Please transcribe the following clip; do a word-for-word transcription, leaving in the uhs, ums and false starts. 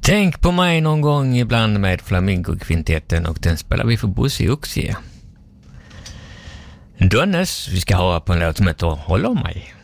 Tänk på mig någon gång ibland med Flamingo-kvintetten, och den spelar vi för Bosse Oxie. Donnes, vi ska höra på en låt som heter Håll om mig.